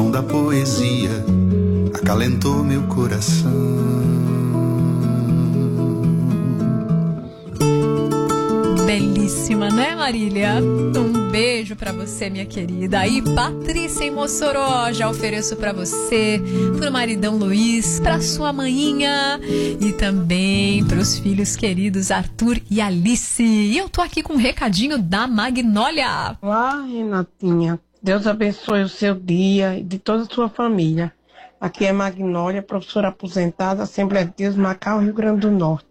som da poesia acalentou meu coração. Belíssima, né, Marília? Um beijo pra você, minha querida. E Patrícia em Mossoró, já ofereço pra você, pro maridão Luiz, pra sua maninha e também pros filhos queridos Arthur e Alice. E eu tô aqui com um recadinho da Magnólia. Olá, Renatinha. Deus abençoe o seu dia e de toda a sua família. Aqui é Magnólia, professora aposentada, Assembleia de Deus, Macau, Rio Grande do Norte.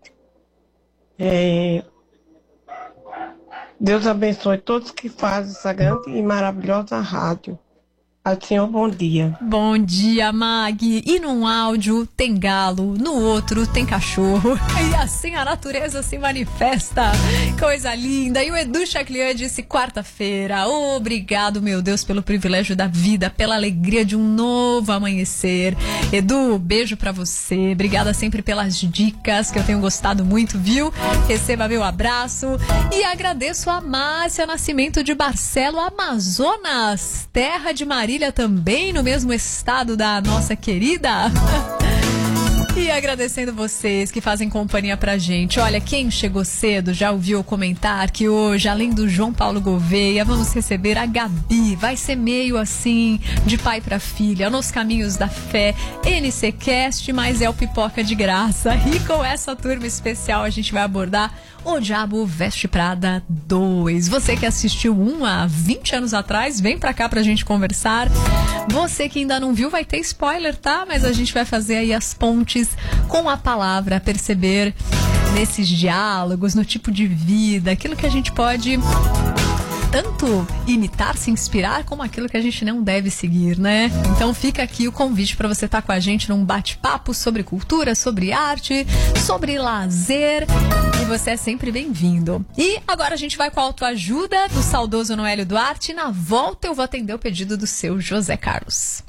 Deus abençoe todos que fazem essa grande e maravilhosa rádio. Ao Senhor, bom dia. Bom dia, Mag. E num áudio tem galo, no outro tem cachorro. E assim a natureza se manifesta. Coisa linda. E o Edu Chaclian disse quarta-feira. Obrigado, meu Deus, pelo privilégio da vida, pela alegria de um novo amanhecer. Edu, beijo pra você. Obrigada sempre pelas dicas, que eu tenho gostado muito, viu? Receba meu abraço. E agradeço a Márcia Nascimento de Barcelo, Amazonas, terra de Marília, também no mesmo estado da nossa querida. E agradecendo vocês que fazem companhia pra gente. Olha, quem chegou cedo já ouviu comentar que hoje, além do João Paulo Gouveia, vamos receber a Gabi. Vai ser meio assim, de pai pra filha, nos caminhos da fé, NCcast, mas é o Pipoca de Graça. E com essa turma especial a gente vai abordar O Diabo Veste Prada 2. Você que assistiu há 20 anos atrás, vem pra cá pra gente conversar. Você que ainda não viu, vai ter spoiler, tá? Mas a gente vai fazer aí as pontes com a palavra, perceber nesses diálogos, no tipo de vida, aquilo que a gente pode tanto imitar, se inspirar, como aquilo que a gente não deve seguir, né? Então fica aqui o convite para você estar com a gente num bate-papo sobre cultura, sobre arte, sobre lazer, e você é sempre bem-vindo. E agora a gente vai com a autoajuda do saudoso Noélio Duarte, e na volta eu vou atender o pedido do seu José Carlos.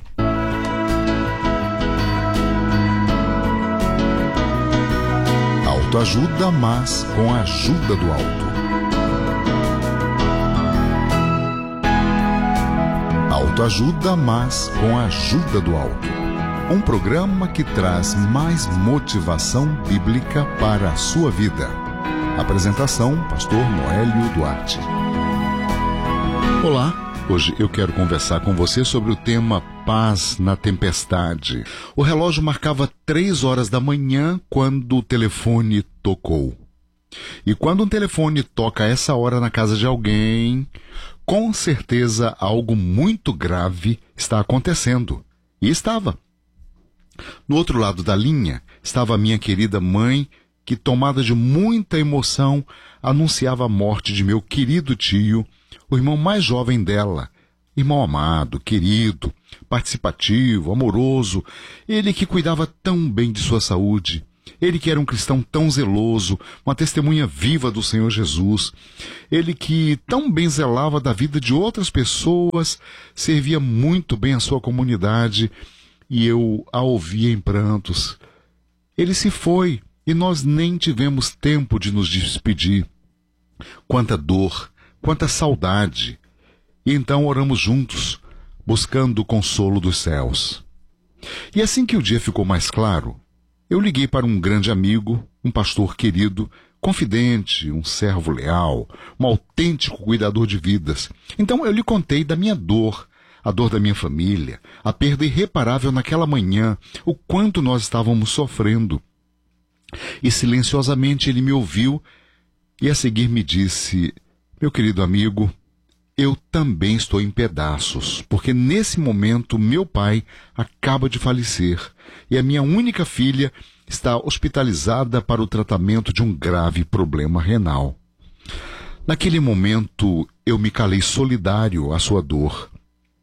Autoajuda, mas com a ajuda do alto. Autoajuda, mas com a ajuda do alto. Um programa que traz mais motivação bíblica para a sua vida. Apresentação, Pastor Noélio Duarte. Olá. Hoje eu quero conversar com você sobre o tema Paz na Tempestade. O relógio marcava 3 horas da manhã quando o telefone tocou. E quando um telefone toca a essa hora na casa de alguém, com certeza algo muito grave está acontecendo. E estava. No outro lado da linha estava a minha querida mãe, que, tomada de muita emoção, anunciava a morte de meu querido tio, o irmão mais jovem dela, irmão amado, querido, participativo, amoroso, ele que cuidava tão bem de sua saúde, ele que era um cristão tão zeloso, uma testemunha viva do Senhor Jesus, ele que tão bem zelava da vida de outras pessoas, servia muito bem a sua comunidade, e eu a ouvia em prantos. Ele se foi, e nós nem tivemos tempo de nos despedir. Quanta dor! Quanta saudade! E então oramos juntos, buscando o consolo dos céus. E assim que o dia ficou mais claro, eu liguei para um grande amigo, um pastor querido, confidente, um servo leal, um autêntico cuidador de vidas. Então eu lhe contei da minha dor, a dor da minha família, a perda irreparável naquela manhã, o quanto nós estávamos sofrendo. E silenciosamente ele me ouviu e a seguir me disse: meu querido amigo, eu também estou em pedaços, porque nesse momento meu pai acaba de falecer e a minha única filha está hospitalizada para o tratamento de um grave problema renal. Naquele momento eu me calei solidário à sua dor.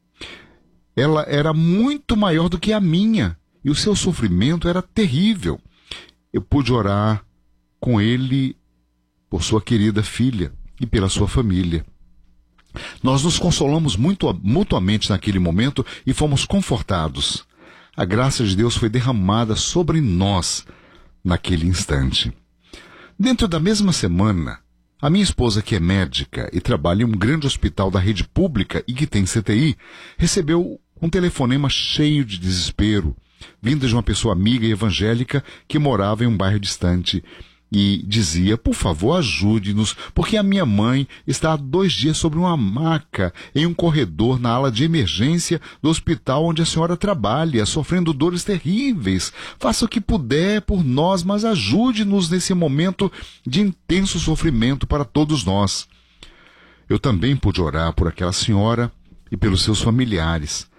Ela era muito maior do que a minha e o seu sofrimento era terrível. Eu pude orar com ele por sua querida filha e pela sua família. Nós nos consolamos mutuamente naquele momento e fomos confortados. A graça de Deus foi derramada sobre nós naquele instante. Dentro da mesma semana, a minha esposa, que é médica e trabalha em um grande hospital da rede pública e que tem CTI, recebeu um telefonema cheio de desespero, vindo de uma pessoa amiga e evangélica que morava em um bairro distante e dizia: por favor, ajude-nos, porque a minha mãe está há 2 dias sobre uma maca em um corredor na ala de emergência do hospital onde a senhora trabalha, sofrendo dores terríveis. Faça o que puder por nós, mas ajude-nos nesse momento de intenso sofrimento para todos nós. Eu também pude orar por aquela senhora e pelos seus familiares.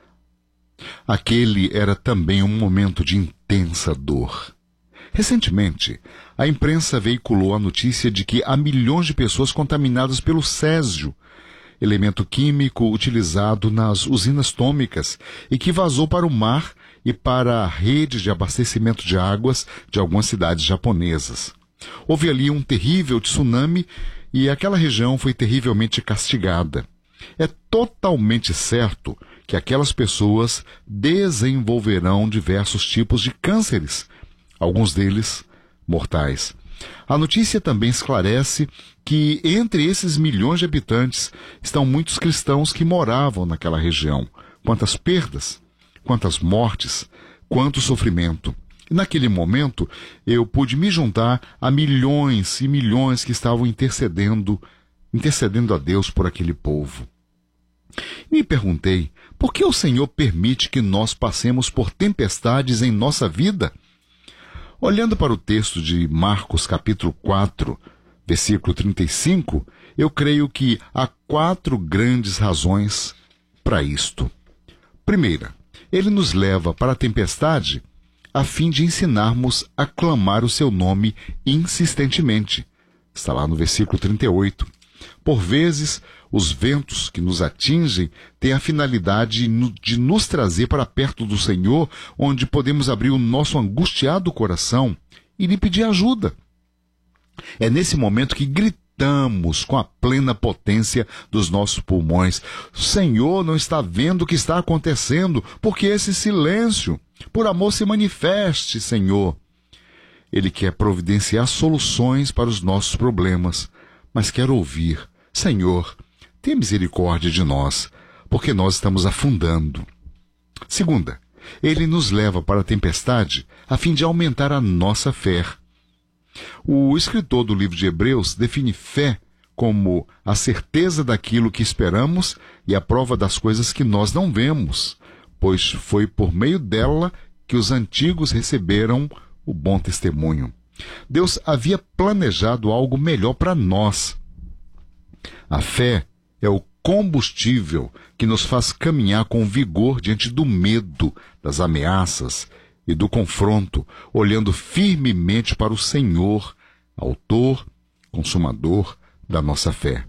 Aquele era também um momento de intensa dor. Recentemente, a imprensa veiculou a notícia de que há milhões de pessoas contaminadas pelo césio, elemento químico utilizado nas usinas atômicas e que vazou para o mar e para a rede de abastecimento de águas de algumas cidades japonesas. Houve ali um terrível tsunami e aquela região foi terrivelmente castigada. É totalmente certo que aquelas pessoas desenvolverão diversos tipos de cânceres, alguns deles mortais. A notícia também esclarece que entre esses milhões de habitantes estão muitos cristãos que moravam naquela região. Quantas perdas, quantas mortes, quanto sofrimento. E naquele momento eu pude me juntar a milhões e milhões que estavam intercedendo a Deus por aquele povo. E me perguntei, por que o Senhor permite que nós passemos por tempestades em nossa vida? Olhando para o texto de Marcos capítulo 4, versículo 35, eu creio que há 4 grandes razões para isto. Primeira, ele nos leva para a tempestade a fim de ensinarmos a clamar o seu nome insistentemente. Está lá no versículo 38. Por vezes, os ventos que nos atingem têm a finalidade de nos trazer para perto do Senhor, onde podemos abrir o nosso angustiado coração e lhe pedir ajuda. É nesse momento que gritamos com a plena potência dos nossos pulmões: o Senhor não está vendo o que está acontecendo, porque esse silêncio? Por amor, se manifeste, Senhor. Ele quer providenciar soluções para os nossos problemas, mas quer ouvir: Senhor, tenha misericórdia de nós, porque nós estamos afundando. Segunda, ele nos leva para a tempestade a fim de aumentar a nossa fé. O escritor do livro de Hebreus define fé como a certeza daquilo que esperamos e a prova das coisas que nós não vemos, pois foi por meio dela que os antigos receberam o bom testemunho. Deus havia planejado algo melhor para nós. A fé é o combustível que nos faz caminhar com vigor diante do medo, das ameaças e do confronto, olhando firmemente para o Senhor, autor, consumador da nossa fé.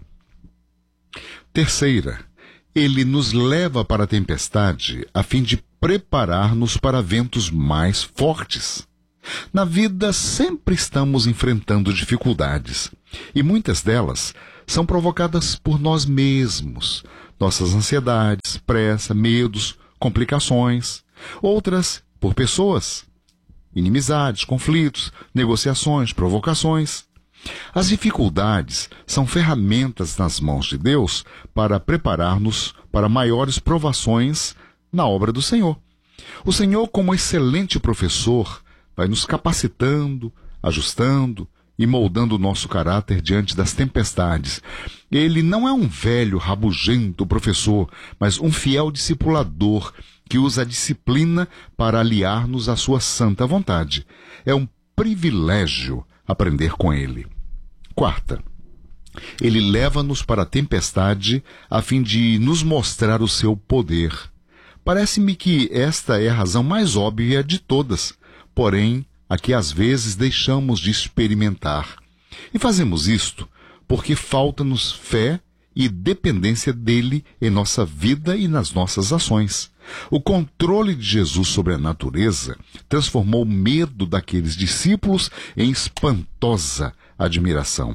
Terceira, ele nos leva para a tempestade a fim de preparar-nos para ventos mais fortes. Na vida sempre estamos enfrentando dificuldades, e muitas delas são provocadas por nós mesmos, nossas ansiedades, pressa, medos, complicações. Outras por pessoas, inimizades, conflitos, negociações, provocações. As dificuldades são ferramentas nas mãos de Deus para preparar-nos para maiores provações na obra do Senhor. O Senhor, como excelente professor, vai nos capacitando, ajustando e moldando o nosso caráter diante das tempestades. Ele não é um velho, rabugento professor, mas um fiel discipulador que usa a disciplina para aliar-nos à sua santa vontade. É um privilégio aprender com ele. Quarta, ele leva-nos para a tempestade a fim de nos mostrar o seu poder. Parece-me que esta é a razão mais óbvia de todas, porém, a que às vezes deixamos de experimentar. E fazemos isto porque falta-nos fé e dependência dele em nossa vida e nas nossas ações. O controle de Jesus sobre a natureza transformou o medo daqueles discípulos em espantosa admiração.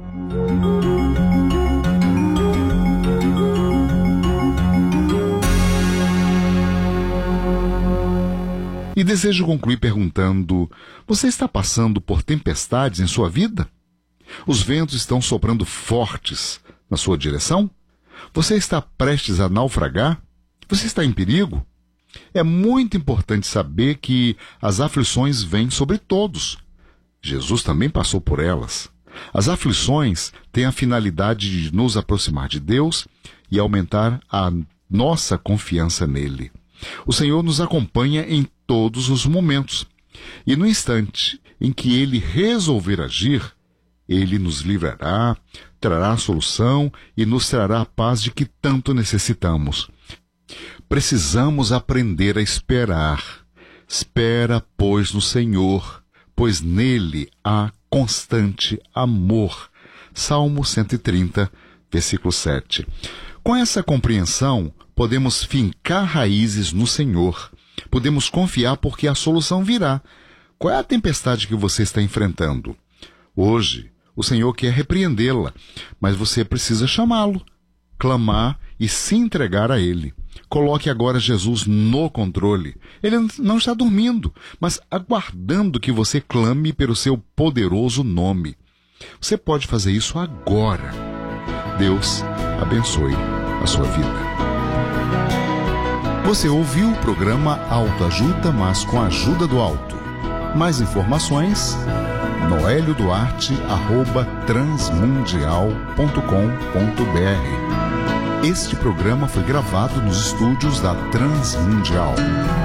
E desejo concluir perguntando: você está passando por tempestades em sua vida? Os ventos estão soprando fortes na sua direção? Você está prestes a naufragar? Você está em perigo? É muito importante saber que as aflições vêm sobre todos. Jesus também passou por elas. As aflições têm a finalidade de nos aproximar de Deus e aumentar a nossa confiança nele. O Senhor nos acompanha em todos os momentos. E no instante em que Ele resolver agir, Ele nos livrará, trará a solução e nos trará a paz de que tanto necessitamos. Precisamos aprender a esperar. Espera, pois, no Senhor, pois nele há constante amor. Salmo 130, versículo 7. Com essa compreensão, podemos fincar raízes no Senhor. Podemos confiar porque a solução virá. Qual é a tempestade que você está enfrentando? Hoje, o Senhor quer repreendê-la, mas você precisa chamá-lo, clamar e se entregar a Ele. Coloque agora Jesus no controle. Ele não está dormindo, mas aguardando que você clame pelo seu poderoso nome. Você pode fazer isso agora. Deus abençoe a sua vida. Você ouviu o programa Autoajuda, mas com a ajuda do alto. Mais informações, noelioduarte@transmundial.com.br. Este programa foi gravado nos estúdios da Transmundial.